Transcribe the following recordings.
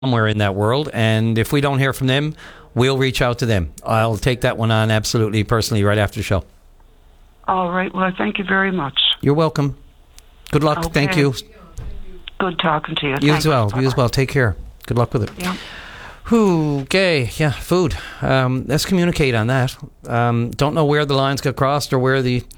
somewhere in that world, and if we don't hear from them, we'll reach out to them. I'll take that one on absolutely personally right after the show. All right. Well, thank you very much. You're welcome. Good luck. Okay. Thank you. Good talking to you. You as well. You as well. Take care. Good luck with it. Yeah. Okay. Yeah. Food. Let's communicate on that. Don't know where the lines got crossed or where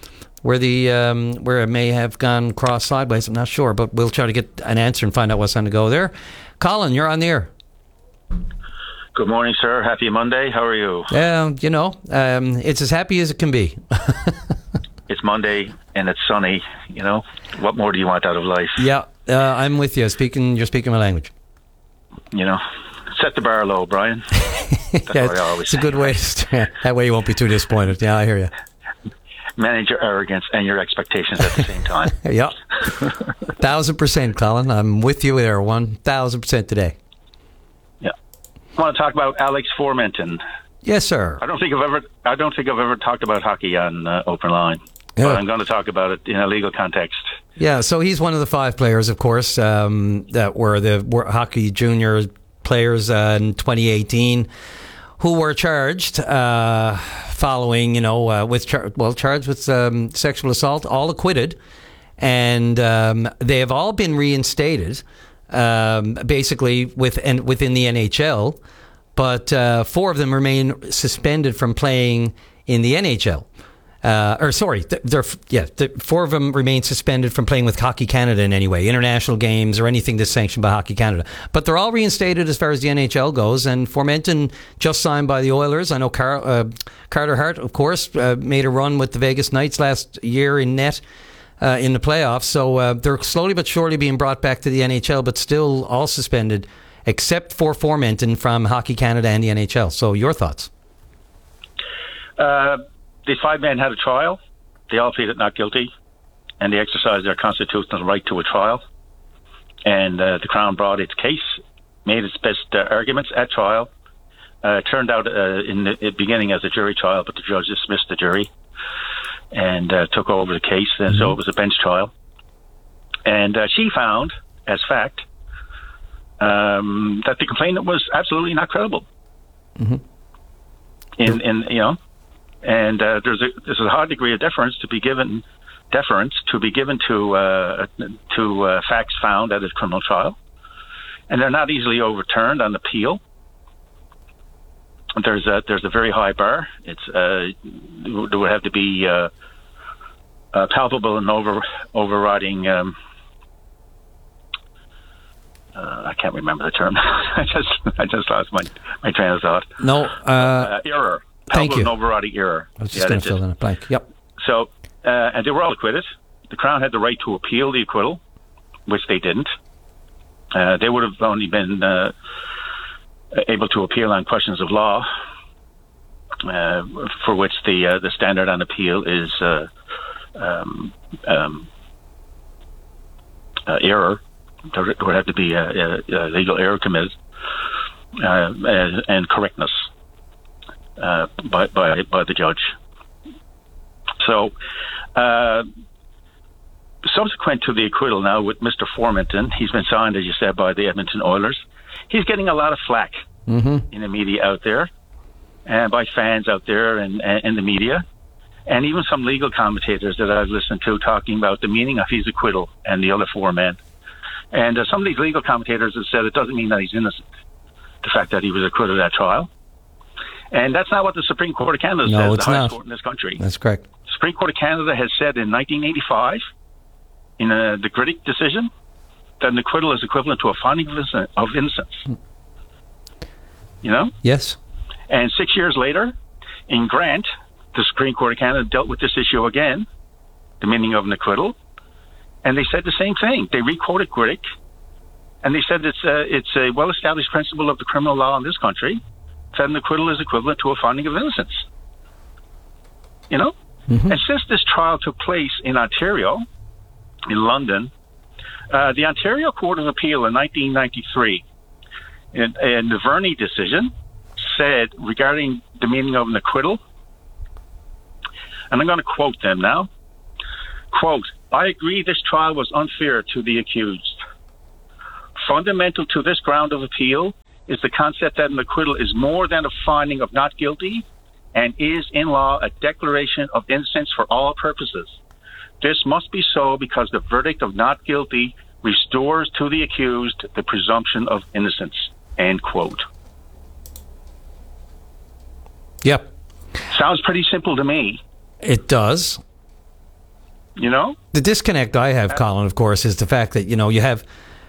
it may have gone cross sideways. I'm not sure, but we'll try to get an answer and find out what's on the go there. Colin, you're on the air. Good morning, sir. Happy Monday. How are you? It's as happy as it can be. It's Monday and it's sunny. What more do you want out of life? Yeah, I'm with you. You're speaking my language. Set the bar low, Brian. That's what I always say. It's a good way to start. That way you won't be too disappointed. Yeah, I hear you. Manage your arrogance and your expectations at the same time. Yeah. 1,000%, Colin. I'm with you there. 1,000% today. Yeah. I want to talk about Alex Formenton. Yes, sir. I don't think I've ever talked about hockey on Open Line. Yeah. But I'm going to talk about it in a legal context. Yeah, so he's one of the 5 players, of course, that were the hockey junior players in 2018 who were charged following, charged with sexual assault, all acquitted. And they have all been reinstated, basically within the NHL. But 4 of them remain suspended from playing in the NHL. 4 of them remain suspended from playing with Hockey Canada in any way, international games or anything that's sanctioned by Hockey Canada. But they're all reinstated as far as the NHL goes. And Formenton just signed by the Oilers. I know Carter Hart, of course, made a run with the Vegas Knights last year in net in the playoffs. So they're slowly but surely being brought back to the NHL, but still all suspended, except for Formenton from Hockey Canada and the NHL. So your thoughts? These 5 men had a trial. They all pleaded not guilty, and they exercised their constitutional right to a trial. And the Crown brought its case, made its best arguments at trial. Turned out in the beginning as a jury trial, but the judge dismissed the jury and took over the case. And so it was a bench trial. And she found, as fact, that the complainant was absolutely not credible. Mm-hmm. And there's a high degree of deference to be given to facts found at a criminal trial, and they're not easily overturned on appeal. There's a very high bar. There would have to be palpable and overriding. I can't remember the term. I just lost my train of thought. No error. Thank you. An overriding error. I was just going to fill in a blank. Yep. So, and they were all acquitted. The Crown had the right to appeal the acquittal, which they didn't. They would have only been able to appeal on questions of law, for which the standard on appeal is error. There would have to be a legal error committed and correctness. By the judge. So, subsequent to the acquittal now with Mr. Formenton, he's been signed, as you said, by the Edmonton Oilers. He's getting a lot of flack in the media out there, and by fans out there, and the media, and even some legal commentators that I've listened to talking about the meaning of his acquittal and the other 4 men. And some of these legal commentators have said it doesn't mean that he's innocent, the fact that he was acquitted at trial. And that's not what the Supreme Court of Canada says, the highest court in this country. That's correct. The Supreme Court of Canada has said in 1985, in the Griddick decision, that an acquittal is equivalent to a finding of innocence. Yes. And 6 years later, in Grant, the Supreme Court of Canada dealt with this issue again, the meaning of an acquittal, and they said the same thing. They re-quoted Griddick, and they said it's a well-established principle of the criminal law in this country that an acquittal is equivalent to a finding of innocence. And since this trial took place in Ontario, in London, the Ontario Court of Appeal in 1993, in the Verney decision, said regarding the meaning of an acquittal, and I'm going to quote them now, quote, "I agree this trial was unfair to the accused. Fundamental to this ground of appeal is the concept that an acquittal is more than a finding of not guilty and is, in law, a declaration of innocence for all purposes. This must be so because the verdict of not guilty restores to the accused the presumption of innocence. End quote. Yep. Sounds pretty simple to me. It does. You know? The disconnect I have, Colin, of course, is the fact that, you know, you have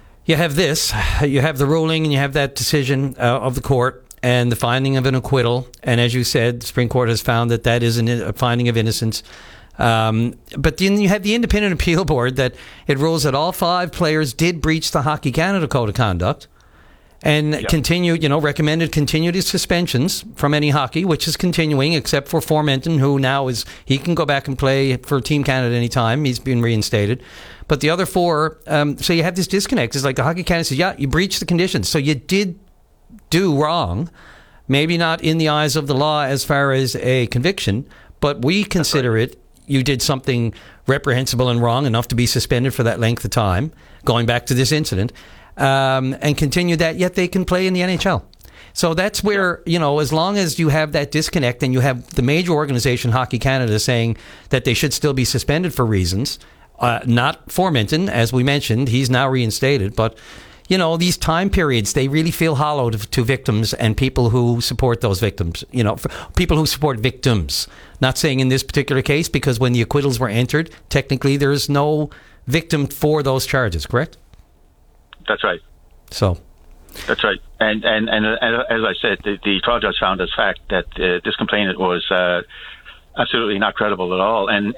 the ruling and you have that decision of the court and the finding of an acquittal. And as you said, the Supreme Court has found that is a finding of innocence. But then you have the Independent Appeal Board that it rules that all 5 players did breach the Hockey Canada Code of Conduct and recommended continued suspensions from any hockey, which is continuing, except for Formenton, who now he can go back and play for Team Canada anytime. He's been reinstated. But the other 4, so you have this disconnect. It's like the Hockey Canada says, yeah, you breached the conditions. So you did do wrong, maybe not in the eyes of the law as far as a conviction, but we consider it, you did something reprehensible and wrong enough to be suspended for that length of time, going back to this incident, and continue that, yet they can play in the NHL. So that's where, as long as you have that disconnect and you have the major organization, Hockey Canada, saying that they should still be suspended for reasons, not Formenton, as we mentioned, he's now reinstated, but these time periods, they really feel hollow to victims and people who support those victims, people who support victims. Not saying in this particular case, because when the acquittals were entered, technically there's no victim for those charges, correct? That's right. So. That's right. And as I said, the trial judge found as fact that this complainant was absolutely not credible at all. And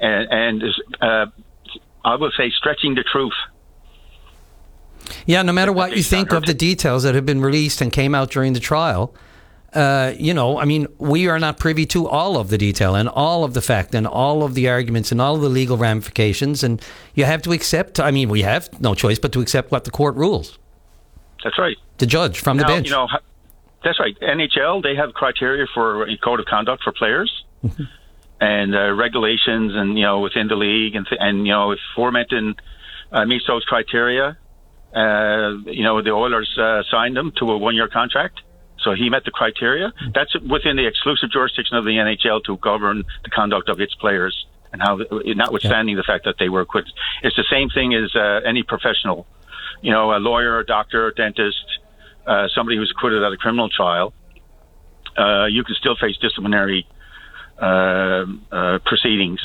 I will say stretching the truth. Yeah, no matter what you think of the details that have been released and came out during the trial, we are not privy to all of the detail and all of the fact and all of the arguments and all of the legal ramifications. And you have to accept, we have no choice but to accept what the court rules. That's right. The judge from the bench. That's right. NHL, they have criteria for a code of conduct for players and regulations and, within the league. And if Formenton meets those criteria, the Oilers signed him to a 1-year contract. So he met the criteria. That's within the exclusive jurisdiction of the NHL to govern the conduct of its players and how, notwithstanding the fact that they were acquitted. It's the same thing as any professional, a lawyer, a doctor, a dentist, somebody who's acquitted at a criminal trial. You can still face disciplinary proceedings.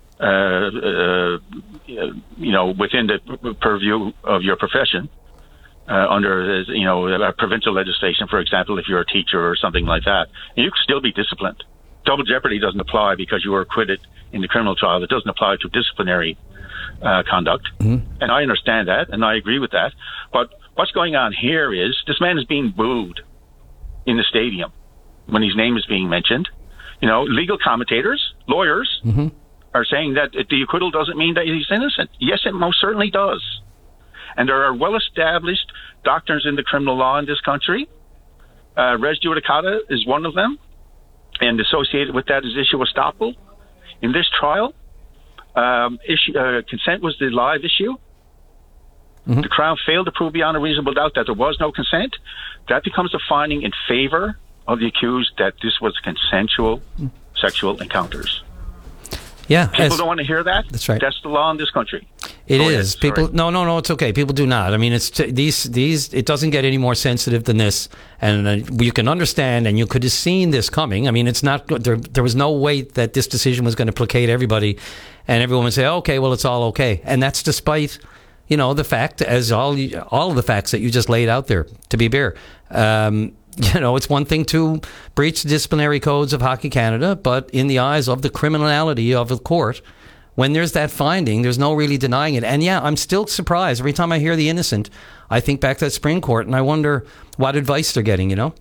Within the purview of your profession, under provincial legislation, for example, if you're a teacher or something like that, and you can still be disciplined. Double jeopardy doesn't apply because you were acquitted in the criminal trial. It doesn't apply to disciplinary conduct, and I understand that, and I agree with that. But what's going on here is this man is being booed in the stadium when his name is being mentioned. Legal commentators, lawyers. Are saying that the acquittal doesn't mean that he's innocent. Yes, it most certainly does. And there are well-established doctrines in the criminal law in this country. Res judicata is one of them. And associated with that is issue estoppel. In this trial, consent was the live issue. The Crown failed to prove beyond a reasonable doubt that there was no consent. That becomes a finding in favor of the accused that this was consensual sexual encounters. Yeah, people don't want to hear that. That's right. That's the law in this country. It is. People. No. It's okay. People do not. It's these. It doesn't get any more sensitive than this, and you can understand, and you could have seen this coming. It's not. There was no way that this decision was going to placate everybody, and everyone would say, "Okay, well, it's all okay," and that's despite, the fact, as all of the facts that you just laid out there. To be bare. It's one thing to breach the disciplinary codes of Hockey Canada, but in the eyes of the criminality of the court, when there's that finding, there's no really denying it. And I'm still surprised. Every time I hear the innocent, I think back to that Supreme Court, and I wonder what advice they're getting, Look,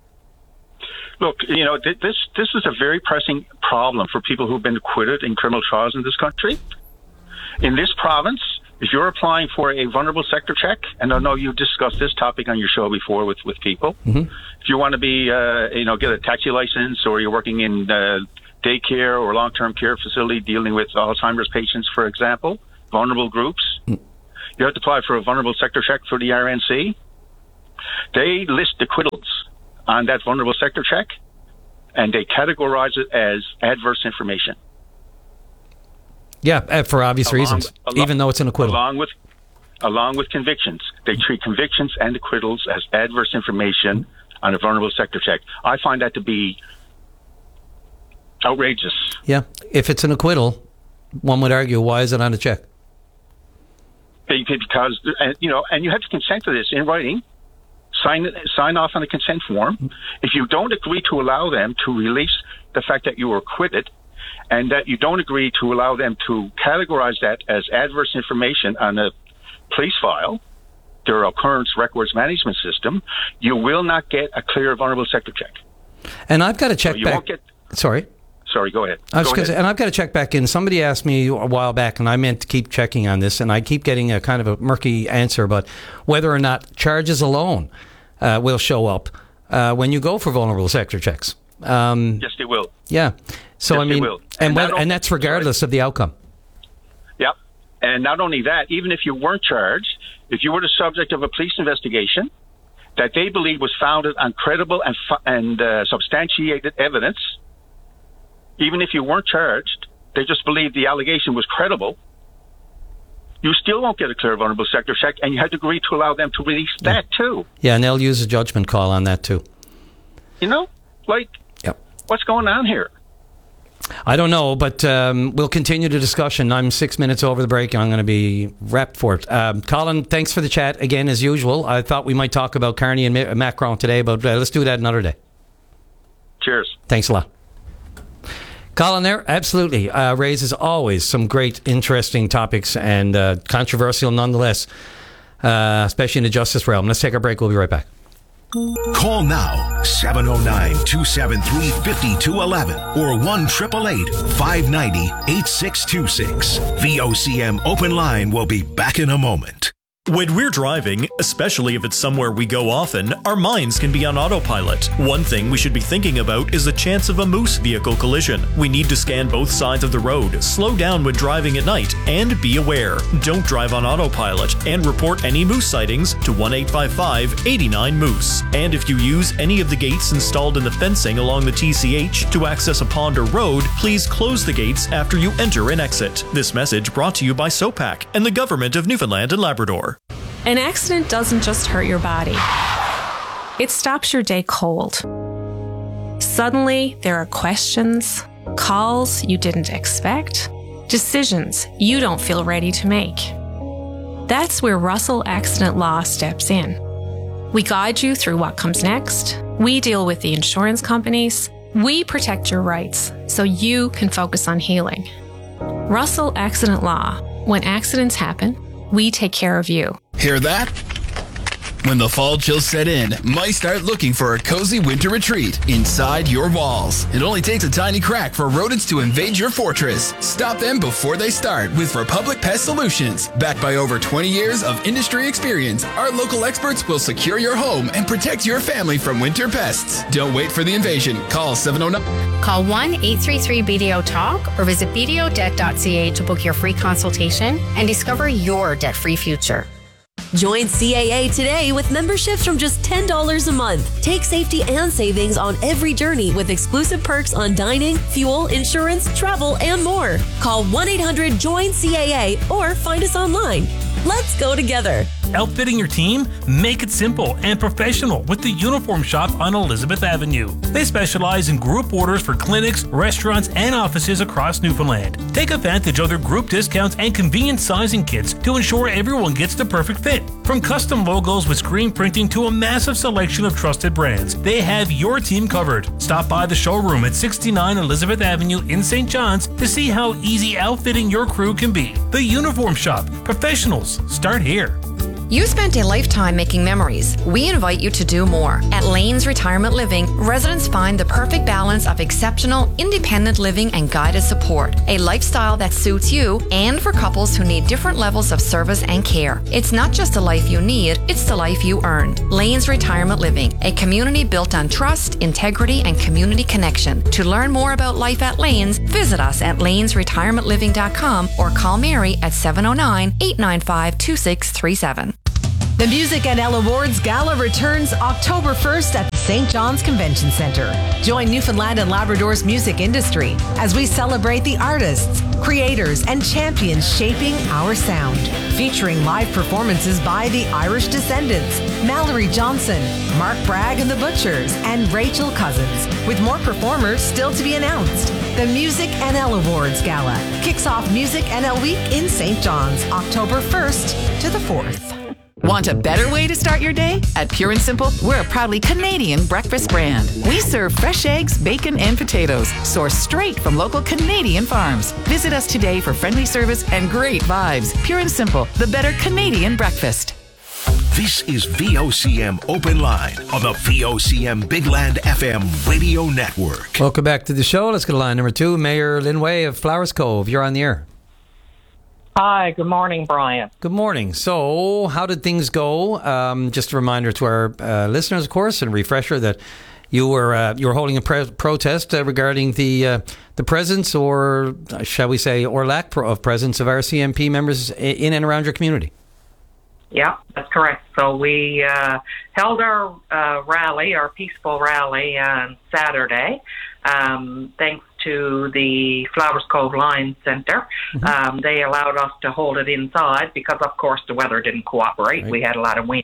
this is a very pressing problem for people who've been acquitted in criminal trials in this country. In this province, if you're applying for a vulnerable sector check, and I know you've discussed this topic on your show before with people, if you want to be, get a taxi license, or you're working in daycare or long-term care facility dealing with Alzheimer's patients, for example, vulnerable groups, You have to apply for a vulnerable sector check for the RNC. They list acquittals on that vulnerable sector check, and they categorize it as adverse information. Yeah, for obvious reasons, even though it's an acquittal. Along with convictions. They treat convictions and acquittals as adverse information on a vulnerable sector check. I find that to be outrageous. Yeah, if it's an acquittal, one would argue, why is it on a check? Because, and you have to consent to this in writing. Sign off on a consent form. If you don't agree to allow them to release the fact that you were acquitted, and that you don't agree to allow them to categorize that as adverse information on a police file, their occurrence records management system, you will not get a clear vulnerable sector check. And I've got to check back. Sorry, go ahead. And I've got to check back in. Somebody asked me a while back, and I meant to keep checking on this, and I keep getting a kind of a murky answer about whether or not charges alone will show up when you go for vulnerable sector checks. Yes, they will. Yeah. So yes, I mean, they will. And that's regardless of the outcome. Yep. And not only that, even if you weren't charged, if you were the subject of a police investigation that they believe was founded on credible and substantiated evidence, even if you weren't charged, they just believe the allegation was credible, you still won't get a clear vulnerable sector check, and you had to agree to allow them to release that too. Yeah, and they'll use a judgment call on that too. What's going on here? I don't know, but we'll continue the discussion. I'm 6 minutes over the break, and I'm going to be wrapped for it. Colin, thanks for the chat again, as usual. I thought we might talk about Carney and Macron today, but let's do that another day. Cheers. Thanks a lot. Colin there, absolutely, raises always some great, interesting topics and controversial nonetheless, especially in the justice realm. Let's take our break. We'll be right back. Call now, 709-273-5211 or 1-888-590-8626. VOCM Open Line will be back in a moment. When we're driving, especially if it's somewhere we go often, our minds can be on autopilot. One thing we should be thinking about is the chance of a moose vehicle collision. We need to scan both sides of the road, slow down when driving at night, and be aware. Don't drive on autopilot, and report any moose sightings to 1-855-89-MOOSE. And if you use any of the gates installed in the fencing along the TCH to access a pond or road, please close the gates after you enter and exit. This message brought to you by SOPAC and the Government of Newfoundland and Labrador. An accident doesn't just hurt your body. It stops your day cold. Suddenly, there are questions, calls you didn't expect, decisions you don't feel ready to make. That's where Russell Accident Law steps in. We guide you through what comes next. We deal with the insurance companies. We protect your rights so you can focus on healing. Russell Accident Law. When accidents happen, we take care of you. Hear that? When the fall chills set in, might start looking for a cozy winter retreat inside your walls. It only takes a tiny crack for rodents to invade your fortress. Stop them before they start with Republic Pest Solutions. Backed by over 20 years of industry experience, our local experts will secure your home and protect your family from winter pests. Don't wait for the invasion. Call 709. Call 1-833-BDO-TALK or visit bdodebt.ca to book your free consultation and discover your debt-free future. Join CAA today with memberships from just $10 a month. Take safety and savings on every journey with exclusive perks on dining, fuel, insurance, travel, and more. Call 1-800-JOIN-CAA or find us online. Let's go together. Outfitting your team? Make it simple and professional with the Uniform Shop on Elizabeth Avenue. They specialize in group orders for clinics, restaurants, and offices across Newfoundland. Take advantage of their group discounts and convenient sizing kits to ensure everyone gets the perfect fit. From custom logos with screen printing to a massive selection of trusted brands, they have your team covered. Stop by the showroom at 69 Elizabeth Avenue in St. John's to see how easy outfitting your crew can be. The Uniform Shop. Professionals start here. You spent a lifetime making memories. We invite you to do more. At Lanes Retirement Living, residents find the perfect balance of exceptional, independent living and guided support. A lifestyle that suits you and for couples who need different levels of service and care. It's not just the life you need, it's the life you earned. Lanes Retirement Living, a community built on trust, integrity, and community connection. To learn more about life at Lanes, visit us at lanesretirementliving.com or call Mary at 709-895-2637. The Music NL Awards Gala returns October 1st at the St. John's Convention Center. Join Newfoundland and Labrador's music industry as we celebrate the artists, creators, and champions shaping our sound. Featuring live performances by the Irish Descendants, Mallory Johnson, Mark Bragg and the Butchers, and Rachel Cousins, with more performers still to be announced. The Music NL Awards Gala kicks off Music NL Week in St. John's, October 1st to the 4th. Want a better way to start your day? At Pure and Simple, we're a proudly Canadian breakfast brand. We serve fresh eggs, bacon, and potatoes, sourced straight from local Canadian farms. Visit us today for friendly service and great vibes. Pure and Simple, the better Canadian breakfast. This is VOCM Open Line on the VOCM Big Land FM radio network. Welcome back to the show. Let's go to line number 2. Mayor Lynn Way of Flowers Cove. You're on the air. Hi, good morning, Brian. Good morning. So, how did things go? Just a reminder to our listeners, of course, and a refresher that you were holding a protest regarding the presence, or shall we say, or lack of presence of RCMP members in and around your community. Yeah, that's correct. So we held our rally, our peaceful rally, on Saturday, thanks to the Flowers Cove Lions Centre. Mm-hmm. They allowed us to hold it inside because, of course, the weather didn't cooperate. Right. We had a lot of wind.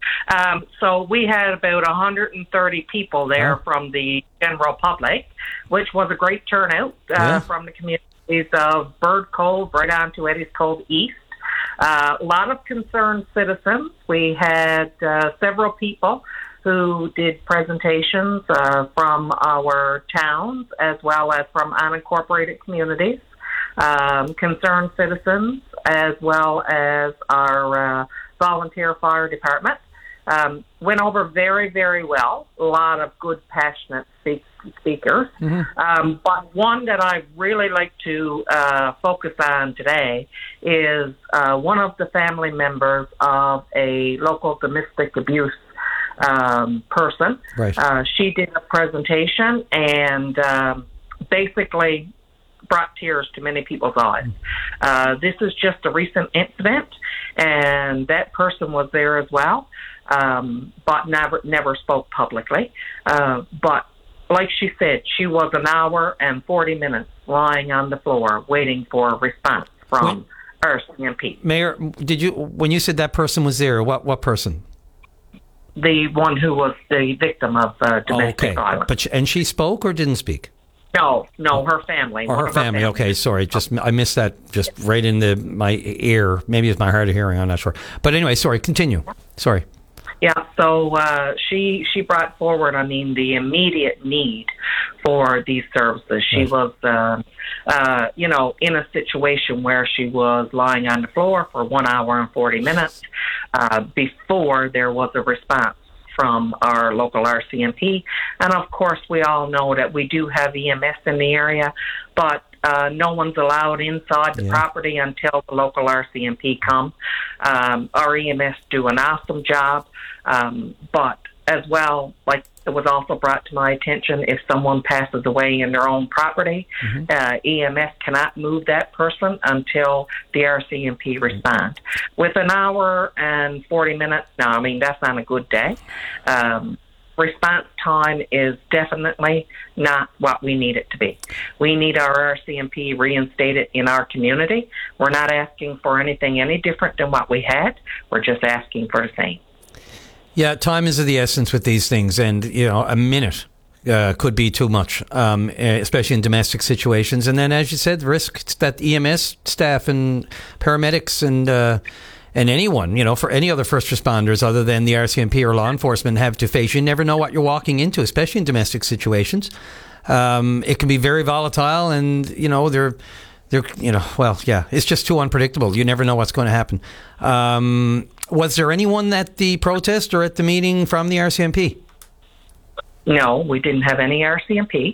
So we had about 130 people there from the general public, which was a great turnout from the communities of Bird Cove right on to Eddie's Cove East. A lot of concerned citizens. We had several people who did presentations from our towns as well as from unincorporated communities, concerned citizens, as well as our volunteer fire department. Went over very, very well. A lot of good, passionate speakers. Mm-hmm. But one that I really like to focus on today is one of the family members of a local domestic abuse person. Right. She did a presentation and basically brought tears to many people's eyes. This is just a recent incident, and that person was there as well, but never spoke publicly. But like she said, she was an hour and 40 minutes lying on the floor waiting for a response from RCMP. Mayor, when you said that person was there, what person? The one who was the victim of domestic violence. But and she spoke or didn't speak? No, her family. Or her family. Okay, sorry. I missed that just right in my ear. Maybe it's my hard of hearing. I'm not sure. But anyway, sorry. Continue. Sorry. Yeah. So she brought forward, the immediate need for these services. She was, in a situation where she was lying on the floor for 1 hour and 40 minutes before there was a response from our local RCMP. And of course, we all know that we do have EMS in the area, but no one's allowed inside the property until the local RCMP come. Our EMS do an awesome job, but as well, like it was also brought to my attention, if someone passes away in their own property, EMS cannot move that person until the RCMP respond. With an hour and 40 minutes, that's not a good day. Response time is definitely not what we need it to be. We need our RCMP reinstated in our community. We're not asking for anything any different than what we had. We're just asking for the same. Yeah, time is of the essence with these things, and a minute could be too much, especially in domestic situations. And then, as you said, the risk that EMS staff and paramedics and anyone, for any other first responders other than the RCMP or law enforcement have to face. You never know what you're walking into, especially in domestic situations. It can be very volatile, and it's just too unpredictable. You never know what's going to happen. Was there anyone at the protest or at the meeting from the RCMP? No, we didn't have any RCMP.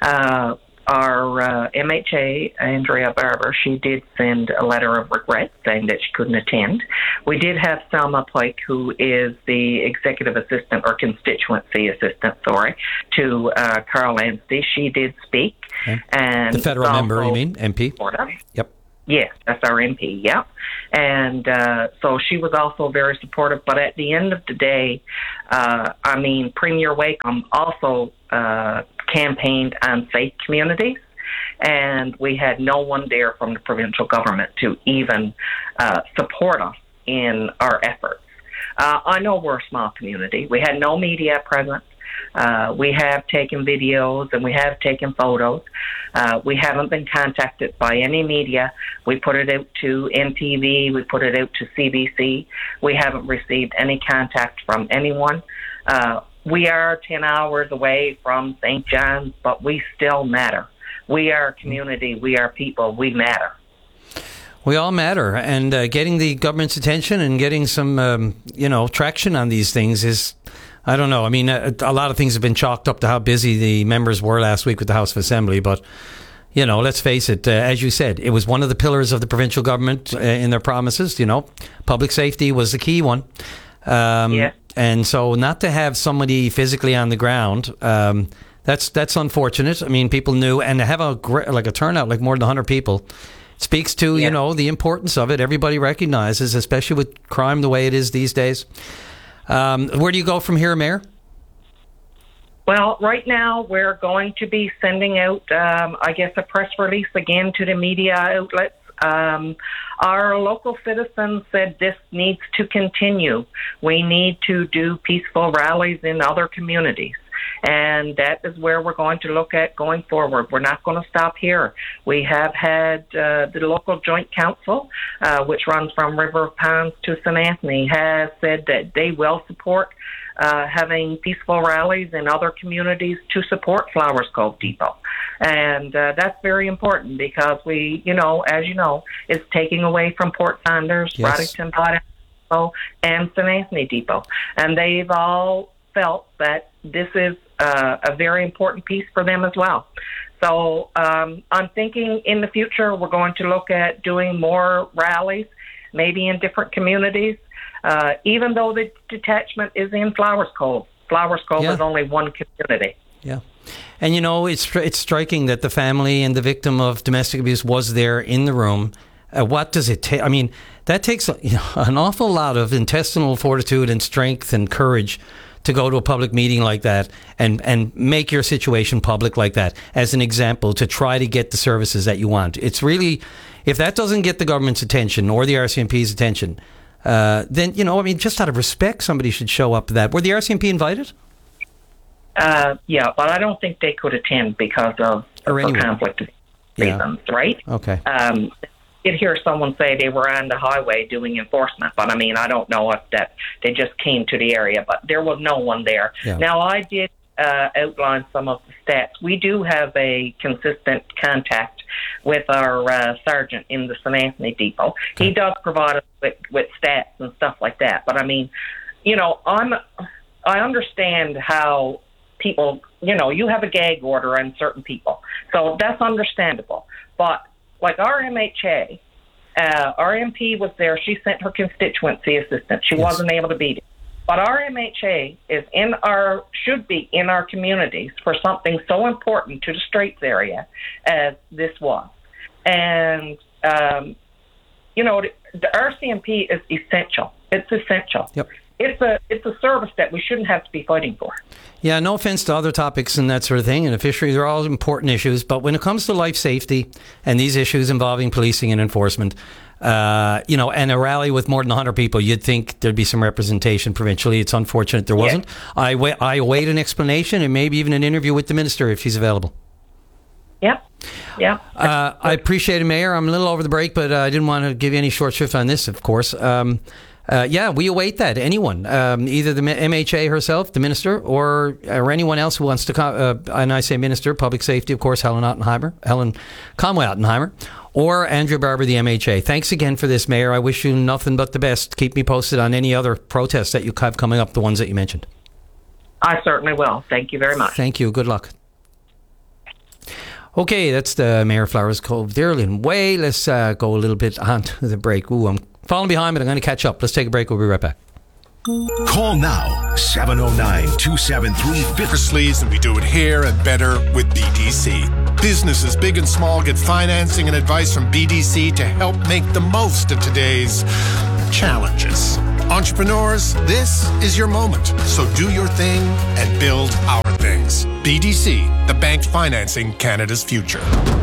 Our MHA, Andrea Barber, she did send a letter of regret saying that she couldn't attend. We did have Selma Pike, who is the executive assistant or constituency assistant, to Carl Anstey. She did speak. Okay. And the federal member, you mean? MP? Yep. Yes, that's our MP, yeah. And so she was also very supportive. But at the end of the day, Premier Wakeham also campaigned on safe communities, and we had no one there from the provincial government to even support us in our efforts. I know we're a small community. We had no media present. We have taken videos and we have taken photos. We haven't been contacted by any media. We put it out to NTV. We put it out to CBC. We haven't received any contact from anyone. We are 10 hours away from St. John's, but we still matter. We are a community. We are people. We matter. We all matter, and getting the government's attention and getting some, traction on these things is, I don't know. I mean, a lot of things have been chalked up to how busy the members were last week with the House of Assembly, but, let's face it, as you said, it was one of the pillars of the provincial government in their promises. Public safety was the key one. And so not to have somebody physically on the ground, that's unfortunate. I mean, people knew, and to have a turnout like more than 100 people speaks to, the importance of it. Everybody recognizes, especially with crime the way it is these days. Where do you go from here, Mayor? Well, right now we're going to be sending out, a press release again to the media outlets. Our local citizens said this needs to continue. We need to do peaceful rallies in other communities. And that is where we're going to look at going forward. We're not going to stop here. We have had the local joint council, which runs from River of Ponds to St. Anthony, has said that they will support having peaceful rallies in other communities to support Flowers Cove Depot. And that's very important because we, as you know, it's taking away from Port Saunders, Bradington Depot, and St. Anthony Depot. And they've all felt that this is a very important piece for them as well. So I'm thinking in the future we're going to look at doing more rallies, maybe in different communities, even though the detachment is in Flowers Cove. Flowers Cove is only one community. Yeah. And, it's striking that the family and the victim of domestic abuse was there in the room. What does it take? I mean, that takes an awful lot of intestinal fortitude and strength and courage to go to a public meeting like that and make your situation public like that as an example to try to get the services that you want. It's really, if that doesn't get the government's attention or the RCMP's attention, then, just out of respect, somebody should show up to that. Were the RCMP invited? Yeah, but I don't think they could attend because of conflict of reasons, right? Okay. I did hear someone say they were on the highway doing enforcement, but I don't know if that they just came to the area, but there was no one there. Yeah. Now, I did outline some of the stats. We do have a consistent contact with our sergeant in the St. Anthony Depot. Okay. He does provide us with stats and stuff like that, but I understand how people, you have a gag order on certain people, so that's understandable, but like our MHA, our MP was there. She sent her constituency assistant. She wasn't able to be there. But our MHA should be in our communities for something so important to the Straits area as this was. And, the RCMP is essential. It's essential. Yep. It's a service that we shouldn't have to be fighting for. Yeah, no offense to other topics and that sort of thing, and the fisheries are all important issues, but when it comes to life safety and these issues involving policing and enforcement, and a rally with more than 100 people, you'd think there'd be some representation provincially. It's unfortunate there wasn't. I await an explanation and maybe even an interview with the minister if she's available. Yep. Yeah. I appreciate it, Mayor. I'm a little over the break, but I didn't want to give you any short shrift on this, of course. We await that. Anyone, either the MHA herself, the minister, or anyone else who wants to, and I say minister, public safety, of course, Helen Conway Ottenheimer, or Andrew Barber, the MHA. Thanks again for this, Mayor. I wish you nothing but the best. Keep me posted on any other protests that you have coming up, the ones that you mentioned. I certainly will. Thank you very much. Thank you. Good luck. Okay, that's the Mayor Flowers Cove, Dearlin Way. Let's go a little bit on to the break. I'm falling behind, but I'm going to catch up. Let's take a break. We'll be right back. Call now, 709-273-50. Sleeves, and we do it here and better with BDC. Businesses big and small get financing and advice from BDC to help make the most of today's challenges. Entrepreneurs, this is your moment. So do your thing and build our things. BDC, the bank financing Canada's future.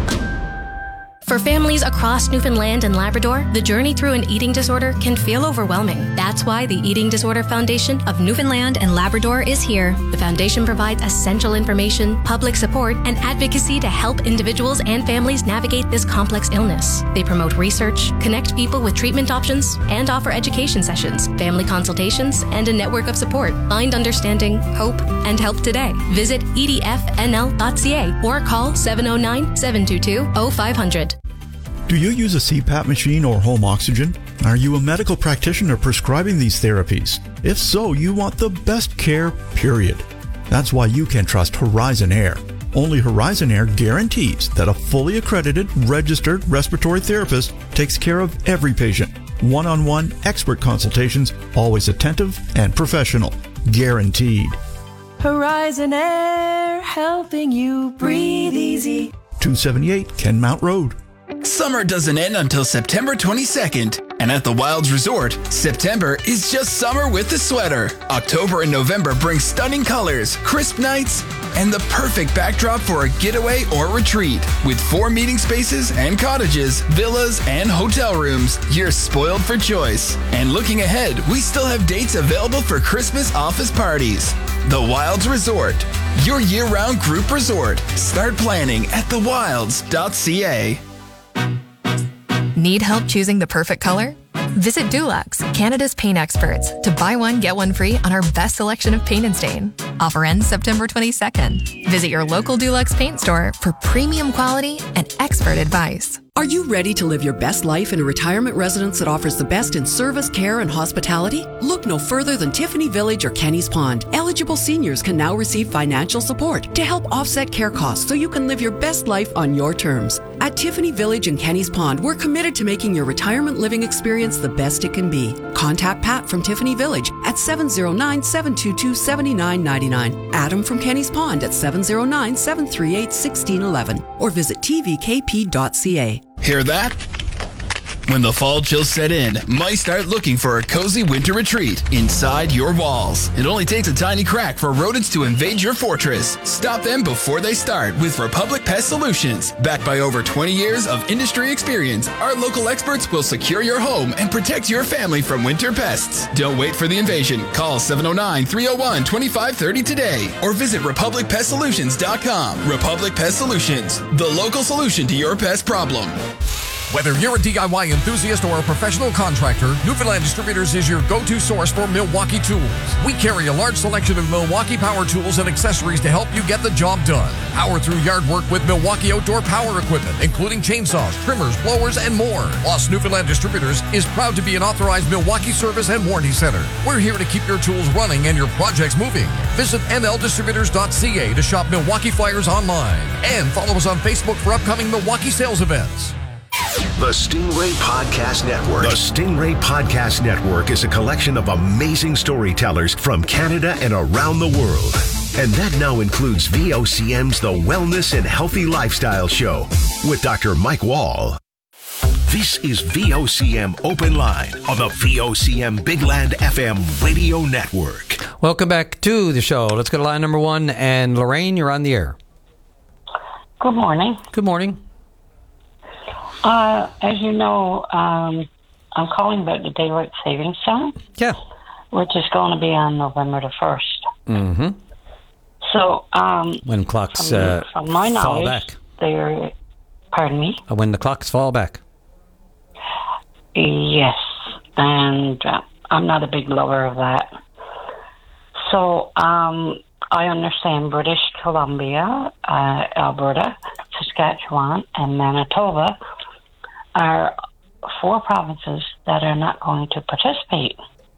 For families across Newfoundland and Labrador, the journey through an eating disorder can feel overwhelming. That's why the Eating Disorder Foundation of Newfoundland and Labrador is here. The foundation provides essential information, public support, and advocacy to help individuals and families navigate this complex illness. They promote research, connect people with treatment options, and offer education sessions, family consultations, and a network of support. Find understanding, hope, and help today. Visit edfnl.ca or call 709-722-0500. Do you use a CPAP machine or home oxygen? Are you a medical practitioner prescribing these therapies? If so, you want the best care, period. That's why you can trust Horizon Air. Only Horizon Air guarantees that a fully accredited, registered respiratory therapist takes care of every patient. One-on-one expert consultations, always attentive and professional. Guaranteed. Horizon Air, helping you breathe easy. 278 Kenmount Road. Summer doesn't end until September 22nd. And at the Wilds Resort, September is just summer with the sweater. October and November bring stunning colors, crisp nights, and the perfect backdrop for a getaway or retreat. With 4 meeting spaces and cottages, villas, and hotel rooms, you're spoiled for choice. And looking ahead, we still have dates available for Christmas office parties. The Wilds Resort, your year-round group resort. Start planning at thewilds.ca. Need help choosing the perfect color? Visit Dulux, Canada's paint experts, to buy one, get one free on our best selection of paint and stain. Offer ends September 22nd. Visit your local Dulux paint store for premium quality and expert advice. Are you ready to live your best life in a retirement residence that offers the best in service, care, and hospitality? Look no further than Tiffany Village or Kenny's Pond. Eligible seniors can now receive financial support to help offset care costs so you can live your best life on your terms. At Tiffany Village and Kenny's Pond, we're committed to making your retirement living experience the best it can be. Contact Pat from Tiffany Village at 709-722-7999. Adam from Kenny's Pond at 709-738-1611. Or visit tvkp.ca. Hear that? When the fall chills set in, might start looking for a cozy winter retreat inside your walls. It only takes a tiny crack for rodents to invade your fortress. Stop them before they start with Republic Pest Solutions. Backed by over 20 years of industry experience, our local experts will secure your home and protect your family from winter pests. Don't wait for the invasion. Call 709-301-2530 today or visit RepublicPestSolutions.com. Republic Pest Solutions, the local solution to your pest problem. Whether you're a DIY enthusiast or a professional contractor, Newfoundland Distributors is your go-to source for Milwaukee tools. We carry a large selection of Milwaukee power tools and accessories to help you get the job done. Power through yard work with Milwaukee outdoor power equipment, including chainsaws, trimmers, blowers, and more. Plus, Newfoundland Distributors is proud to be an authorized Milwaukee service and warranty center. We're here to keep your tools running and your projects moving. Visit nldistributors.ca to shop Milwaukee flyers online. And follow us on Facebook for upcoming Milwaukee sales events. The Stingray Podcast Network. The Stingray Podcast Network is a collection of amazing storytellers from Canada and around the world. And that now includes VOCM's The Wellness and Healthy Lifestyle Show with Dr. Mike Wall. This is VOCM Open Line on the VOCM Big Land FM Radio Network. Welcome back to the show. Let's go to line number 1. And Lorraine, you're on the air. Good morning. Good morning. As you know, I'm calling about the Daylight Savings Time. Yeah. Which is going to be on November the 1st. Mm-hmm. So, when clocks from my knowledge, fall back. They're, pardon me? When the clocks fall back. Yes. And I'm not a big lover of that. So I understand British Columbia, Alberta, Saskatchewan, and Manitoba are 4 provinces that are not going to participate.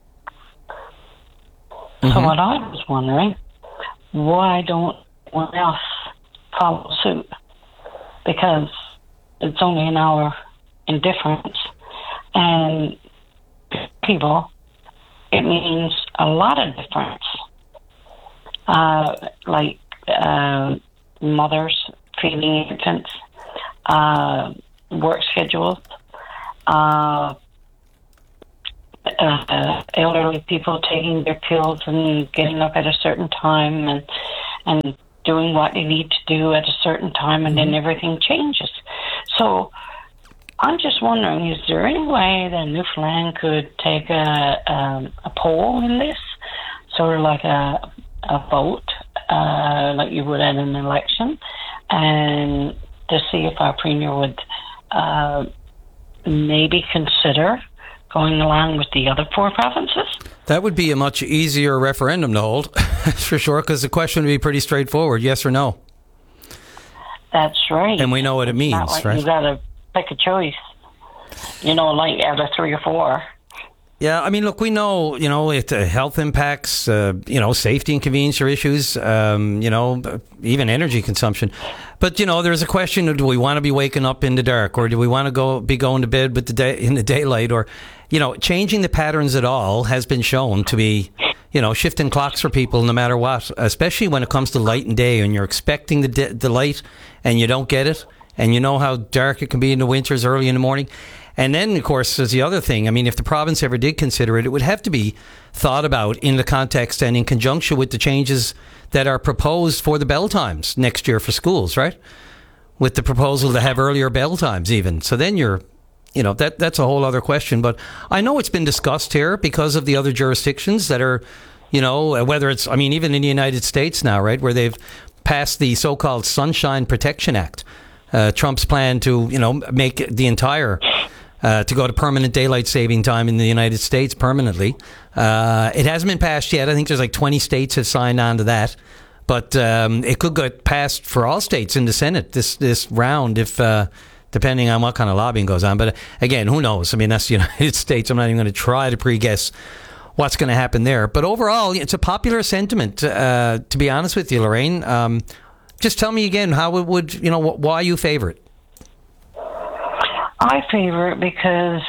So what I was wondering, why don't one else follow suit? Because it's only an hour in difference. And people, it means a lot of difference. Like mothers feeding infants, work schedules, elderly people taking their pills and getting up at a certain time and doing what they need to do at a certain time, and then everything changes. So I'm just wondering, is there any way that Newfoundland could take a poll in this, sort of like a vote, like you would at an election, and to see if our Premier would maybe consider going along with the other 4 provinces? That would be a much easier referendum to hold, for sure, because the question would be pretty straightforward, yes or no. That's right. And we know what it means, not like right? You got to pick a choice, like out of 3 or 4. Yeah, I mean, look, we know, it health impacts, safety and convenience are issues, even energy consumption. But, there's a question of, do we want to be waking up in the dark, or do we want to be going to bed in the daylight, or, changing the patterns at all has been shown to be, shifting clocks for people no matter what, especially when it comes to light and day, and you're expecting the light and you don't get it, and you know how dark it can be in the winters, early in the morning. And then, of course, there's the other thing. I mean, if the province ever did consider it, it would have to be thought about in the context and in conjunction with the changes that are proposed for the bell times next year for schools, right? With the proposal to have earlier bell times even. So then that's a whole other question. But I know it's been discussed here because of the other jurisdictions that are, whether it's, even in the United States now, right, where they've passed the so-called Sunshine Protection Act. Trump's plan to, make the entire... to go to permanent daylight saving time in the United States permanently. It hasn't been passed yet. I think there's like 20 states have signed on to that. But it could get passed for all states in the Senate this round, if depending on what kind of lobbying goes on. But again, who knows? I mean, that's the United States. I'm not even going to try to pre-guess what's going to happen there. But overall, it's a popular sentiment, to be honest with you, Lorraine. Just tell me again how it would, why you favor it. I favor it because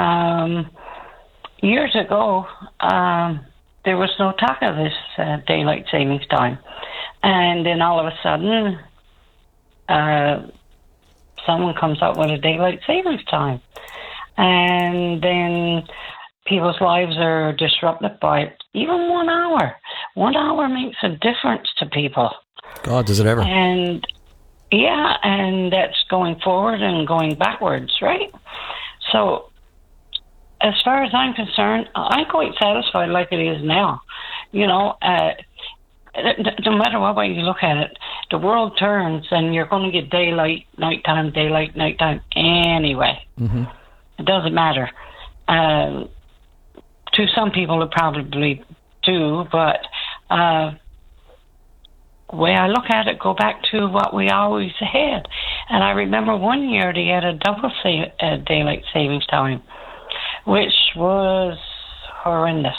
years ago there was no talk of this daylight savings time, and then all of a sudden someone comes up with a daylight savings time, and then people's lives are disrupted by it. Even 1 hour. 1 hour makes a difference to people. God, does it ever? And yeah, and that's going forward and going backwards, right? So, as far as I'm concerned, I'm quite satisfied like it is now. No matter what way you look at it, the world turns and you're going to get daylight, nighttime, daylight, nighttime anyway. Mm-hmm. It doesn't matter. To some people it probably do, but... way I look at it, go back to what we always had. And I remember one year they had a double daylight savings time, which was horrendous.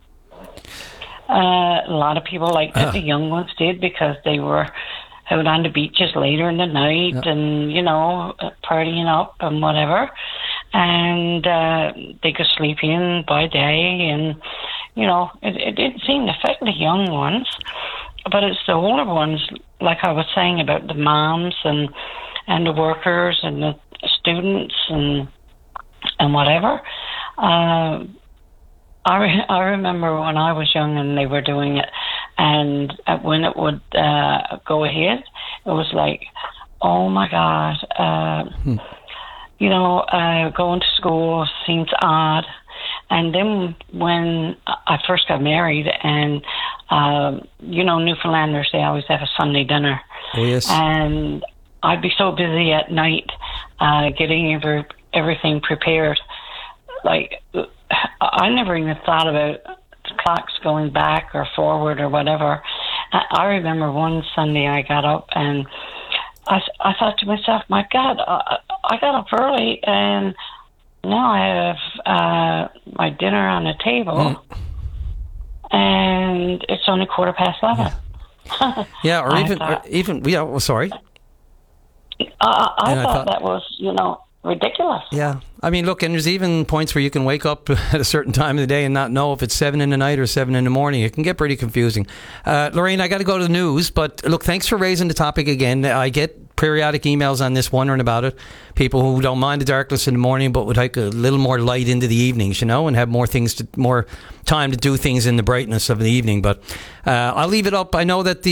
A lot of people liked it. The young ones did, because they were out on the beaches later in the night and, partying up and whatever. And they could sleep in by day. And, it didn't seem to affect the young ones. But it's the older ones, like I was saying about the moms and the workers and the students and whatever. I remember when I was young and they were doing it, and when it would go ahead, it was like, oh my God, going to school seems odd. And then when I first got married, and Newfoundlanders, they always have a Sunday dinner. Oh, yes. And I'd be so busy at night getting everything prepared. Like, I never even thought about clocks going back or forward or whatever. I remember one Sunday I got up and I thought to myself, my God, I got up early and now I have my dinner on the table and it's only 11:15. Yeah, or sorry. I thought that was, ridiculous. Yeah. I mean, look, and there's even points where you can wake up at a certain time of the day and not know if it's 7 in the night or 7 in the morning. It can get pretty confusing. Lorraine, I got to go to the news, but look, thanks for raising the topic again. I get periodic emails on this wondering about it. People who don't mind the darkness in the morning but would like a little more light into the evenings, and have more time to do things in the brightness of the evening. But I'll leave it up. I know that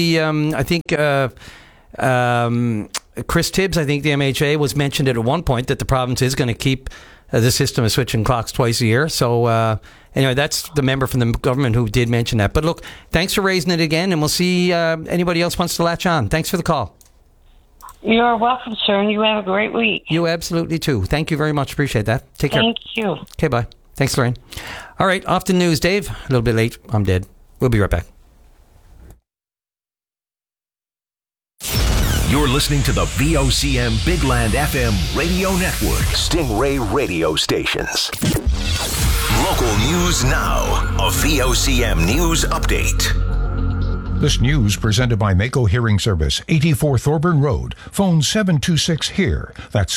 Chris Tibbs, I think the MHA, was mentioned at one point that the province is going to keep the system of switching clocks twice a year. So anyway, that's the member from the government who did mention that. But look, thanks for raising it again, and we'll see anybody else wants to latch on. Thanks for the call. You're welcome, sir, and you have a great week. You absolutely too. Thank you very much. Appreciate that. Take care. Thank you. Okay, bye. Thanks, Lorraine. All right, off to the news, Dave. A little bit late. I'm dead. We'll be right back. You're listening to the VOCM Big Land FM radio network. Stingray radio stations. Local news now. A VOCM news update. This news presented by Mako Hearing Service, 84 Thorburn Road. Phone 726-HEAR. That's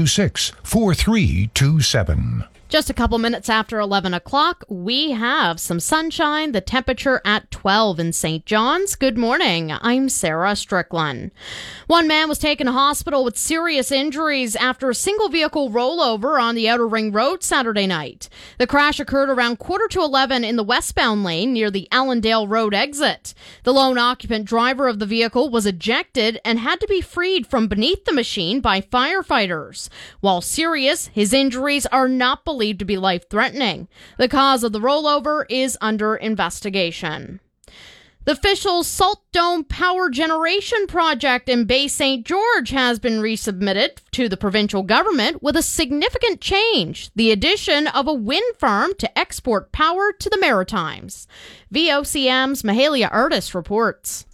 726-4327. Just a couple minutes after 11 o'clock, we have some sunshine, the temperature at 12 in St. John's. Good morning. I'm Sarah Strickland. One man was taken to hospital with serious injuries after a single vehicle rollover on the Outer Ring Road Saturday night. The crash occurred around 11:15 in the westbound lane near the Allendale Road exit. The lone occupant driver of the vehicle was ejected and had to be freed from beneath the machine by firefighters. While serious, his injuries are not believed to be life-threatening. The cause of the rollover is under investigation. The official Salt Dome Power Generation Project in Bay St. George has been resubmitted to the provincial government with a significant change, the addition of a wind farm to export power to the Maritimes. VOCM's Mahalia Artis reports.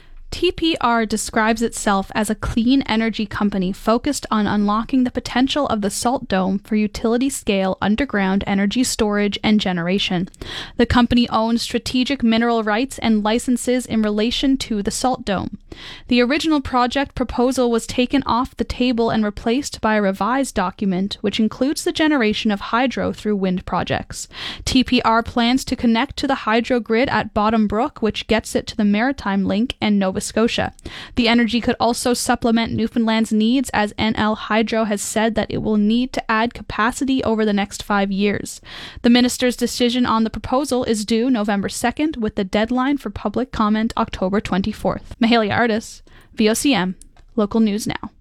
TPR describes itself as a clean energy company focused on unlocking the potential of the Salt Dome for utility-scale underground energy storage and generation. The company owns strategic mineral rights and licenses in relation to the Salt Dome. The original project proposal was taken off the table and replaced by a revised document, which includes the generation of hydro through wind projects. TPR plans to connect to the hydro grid at Bottom Brook, which gets it to the Maritime Link and Nova Scotia. The energy could also supplement Newfoundland's needs, as NL Hydro has said that it will need to add capacity over the next 5 years. The minister's decision on the proposal is due November 2nd, with the deadline for public comment October 24th. Mahalia Artis, VOCM, Local News Now.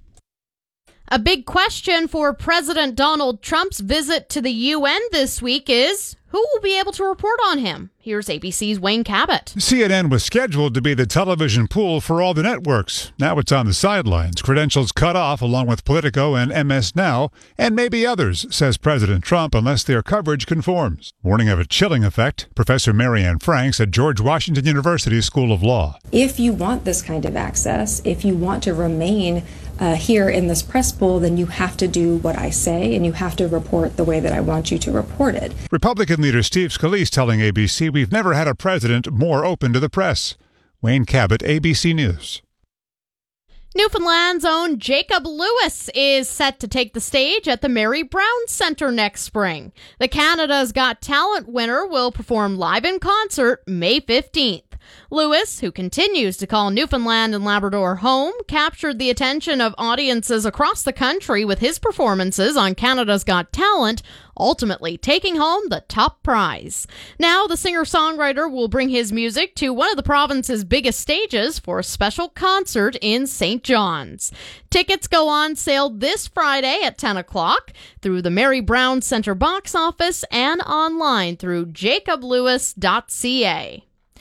A big question for President Donald Trump's visit to the UN this week is, who will be able to report on him? Here's ABC's Wayne Cabot. CNN was scheduled to be the television pool for all the networks. Now it's on the sidelines. Credentials cut off along with Politico and MS Now, and maybe others, says President Trump, unless their coverage conforms. Warning of a chilling effect, Professor Marianne Franks at George Washington University School of Law. If you want this kind of access, if you want to remain here in this press pool, then you have to do what I say, and you have to report the way that I want you to report it. Republican leader Steve Scalise telling ABC, we've never had a president more open to the press. Wayne Cabot, ABC News. Newfoundland's own Jacob Lewis is set to take the stage at the Mary Brown Centre next spring. The Canada's Got Talent winner will perform live in concert May 15th. Lewis, who continues to call Newfoundland and Labrador home, captured the attention of audiences across the country with his performances on Canada's Got Talent, ultimately taking home the top prize. Now, the singer-songwriter will bring his music to one of the province's biggest stages for a special concert in St. John's. Tickets go on sale this Friday at 10 o'clock through the Mary Brown Centre box office and online through jacoblewis.ca.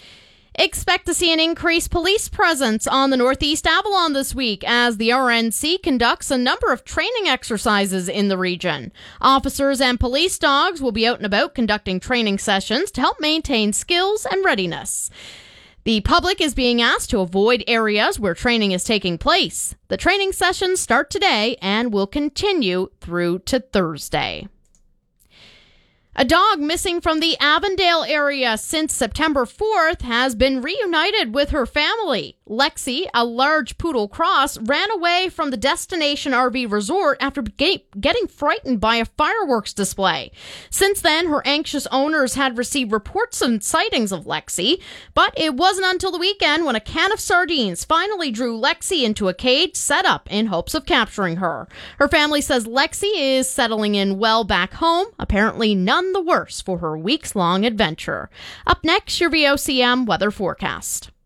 Expect to see an increased police presence on the Northeast Avalon this week as the RNC conducts a number of training exercises in the region. Officers and police dogs will be out and about conducting training sessions to help maintain skills and readiness. The public is being asked to avoid areas where training is taking place. The training sessions start today and will continue through to Thursday. A dog missing from the Avondale area since September 4th has been reunited with her family. Lexi, a large poodle cross, ran away from the Destination RV Resort after getting frightened by a fireworks display. Since then, her anxious owners had received reports and sightings of Lexi, but it wasn't until the weekend when a can of sardines finally drew Lexi into a cage set up in hopes of capturing her. Her family says Lexi is settling in well back home, apparently none the worse for her weeks-long adventure. Up next, your VOCM weather forecast.